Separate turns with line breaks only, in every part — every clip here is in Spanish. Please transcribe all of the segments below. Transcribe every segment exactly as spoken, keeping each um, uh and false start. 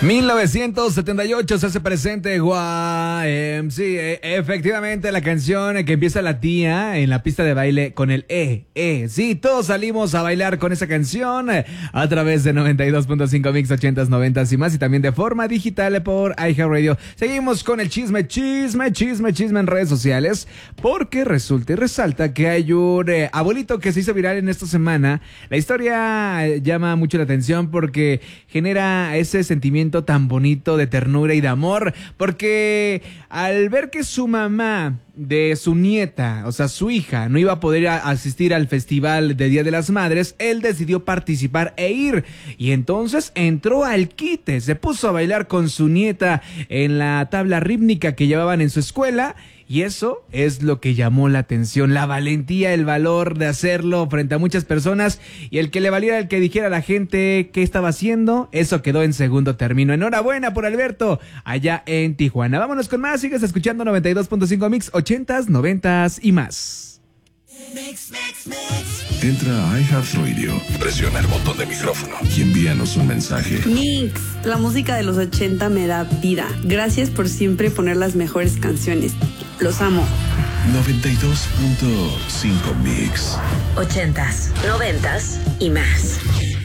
mil novecientos setenta y ocho se hace presente Y M C A. Efectivamente, la canción que empieza la tía en la pista de baile con el E, E. Sí, todos salimos a bailar con esa canción a través de noventa y dos punto cinco Mix, ochentas, noventas y más, y también de forma digital por iHeartRadio. Seguimos con el chisme, chisme, chisme, chisme en redes sociales, porque resulta y resalta que hay un eh, abuelito que se hizo viral en esta semana. La historia eh, llama mucho la atención porque genera ese sentimiento tan bonito de ternura y de amor, porque al ver que su mamá de su nieta, o sea, su hija, no iba a poder a asistir al festival de Día de las Madres, él decidió participar e ir, y entonces entró al quite, se puso a bailar con su nieta en la tabla rítmica que llevaban en su escuela. Y eso es lo que llamó la atención, la valentía, el valor de hacerlo frente a muchas personas, y el que le valiera el que dijera a la gente qué estaba haciendo, eso quedó en segundo término. Enhorabuena por Alberto, allá en Tijuana. Vámonos con más, sigues escuchando noventa y dos punto cinco Mix, ochentas, noventas y más.
Mix, mix, mix. Entra a iHeartRadio, presiona el botón de micrófono y envíanos un mensaje.
Mix, la música de los ochenta me da vida. Gracias por siempre poner las mejores canciones. Los amo.
noventa y dos punto cinco Mix.
Ochentas, noventas y más.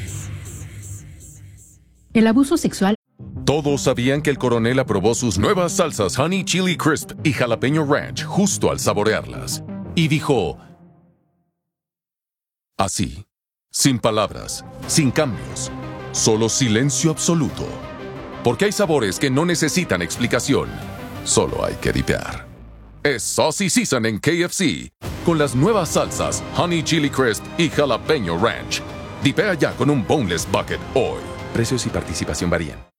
El abuso sexual.
Todos sabían que el coronel aprobó sus nuevas salsas Honey Chili Crisp y Jalapeño Ranch justo al saborearlas. Y dijo... así, sin palabras, sin cambios, solo silencio absoluto. Porque hay sabores que no necesitan explicación, solo hay que dipear. Es Saucy Season en K F C, con las nuevas salsas Honey Chili Crisp y Jalapeño Ranch. Dipea ya con un Boneless Bucket hoy. Precios y participación varían.